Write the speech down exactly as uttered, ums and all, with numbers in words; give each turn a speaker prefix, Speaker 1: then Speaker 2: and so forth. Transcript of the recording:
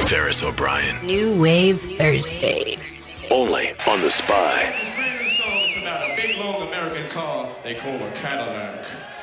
Speaker 1: Ferris O'Brien.
Speaker 2: New Wave Thursdays.
Speaker 1: Only on The Spy.
Speaker 3: This brand new song is about a big, long American car they call a Cadillac.